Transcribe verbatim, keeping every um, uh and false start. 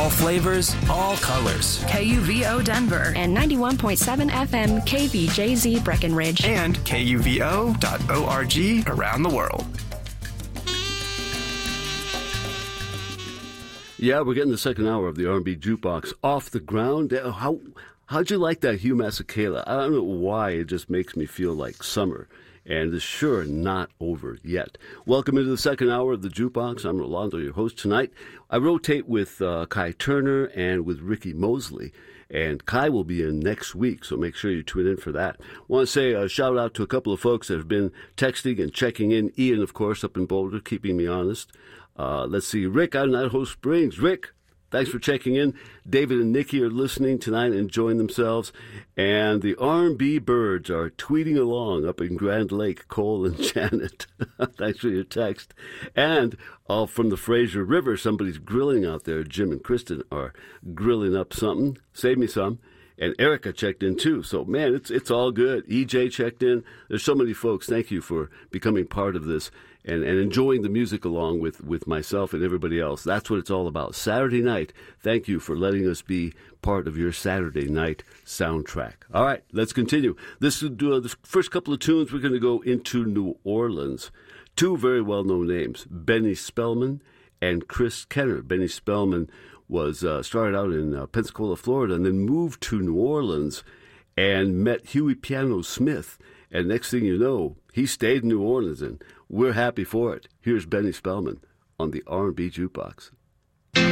All flavors, all colors. K U V O Denver and ninety-one point seven F M K V J Z Breckenridge and K U V O dot org around the world. Yeah, we're getting the second hour of the R and B Jukebox off the ground. How how'd you like that Hugh Masekela? I don't know why, it just makes me feel like summer. And it's sure not over yet. Welcome into the second hour of the Jukebox. I'm Rolando, your host tonight. I rotate with uh, Kai Turner and with Ricky Mosley. And Kai will be in next week, so make sure you tune in for that. I want to say a shout out to a couple of folks that have been texting and checking in. Ian, of course, up in Boulder, keeping me honest. Uh, let's see, Rick out in Idaho Springs. Rick, thanks for checking in. David and Nikki are listening tonight and enjoying themselves. And the R and B birds are tweeting along up in Grand Lake, Cole and Janet. Thanks for your text. And uh, from the Fraser River, somebody's grilling out there. Jim and Kristen are grilling up something. Save me some. And Erica checked in too. So, man, it's it's all good. E J checked in. There's so many folks. Thank you for becoming part of this and, and enjoying the music along with, with myself and everybody else. That's what it's all about. Saturday night, thank you for letting us be part of your Saturday night soundtrack. All right, let's continue. This is uh, the first couple of tunes. We're going to go into New Orleans. Two very well-known names, Benny Spellman and Chris Kenner. Benny Spellman was uh, started out in uh, Pensacola, Florida, and then moved to New Orleans and met Huey Piano Smith. And next thing you know, he stayed in New Orleans, and we're happy for it. Here's Benny Spellman on the R and B Jukebox.